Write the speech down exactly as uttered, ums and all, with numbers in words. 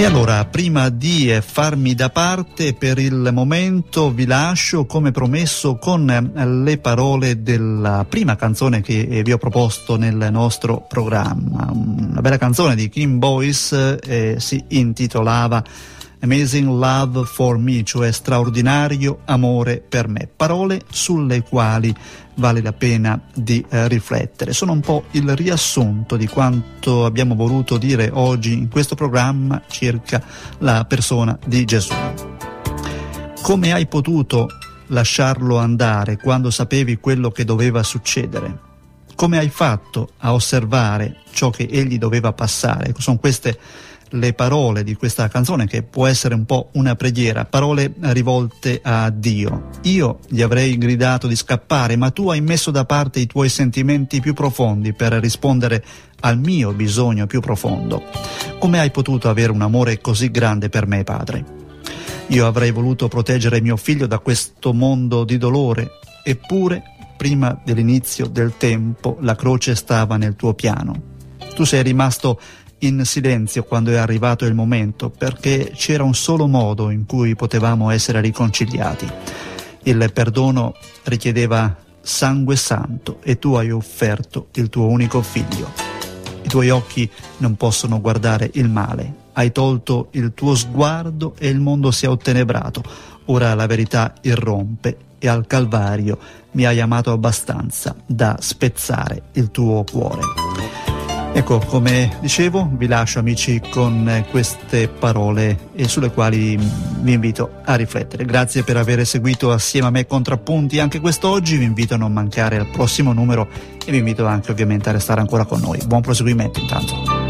E allora, prima di farmi da parte per il momento, vi lascio come promesso con le parole della prima canzone che vi ho proposto nel nostro programma. Una bella canzone di Kim Boyce, eh, si intitolava Amazing Love for Me, cioè straordinario amore per me. Parole sulle quali vale la pena di eh, riflettere. Sono un po' il riassunto di quanto abbiamo voluto dire oggi in questo programma circa la persona di Gesù. Come hai potuto lasciarlo andare quando sapevi quello che doveva succedere? Come hai fatto a osservare ciò che egli doveva passare? Sono queste le parole di questa canzone, che può essere un po' una preghiera, parole rivolte a Dio. Io gli avrei gridato di scappare, ma tu hai messo da parte i tuoi sentimenti più profondi per rispondere al mio bisogno più profondo. Come hai potuto avere un amore così grande per me, Padre? Io avrei voluto proteggere mio figlio da questo mondo di dolore, eppure prima dell'inizio del tempo la croce stava nel tuo piano. Tu sei rimasto in silenzio quando è arrivato il momento, perché c'era un solo modo in cui potevamo essere riconciliati. Il perdono richiedeva sangue santo e tu hai offerto il tuo unico figlio. I tuoi occhi non possono guardare il male. Hai tolto il tuo sguardo e il mondo si è ottenebrato. Ora la verità irrompe e al Calvario mi hai amato abbastanza da spezzare il tuo cuore. Ecco, come dicevo, vi lascio, amici, con queste parole e sulle quali vi invito a riflettere. Grazie per aver seguito assieme a me Contrappunti anche quest'oggi. Vi invito a non mancare al prossimo numero e vi invito anche ovviamente a restare ancora con noi. Buon proseguimento intanto.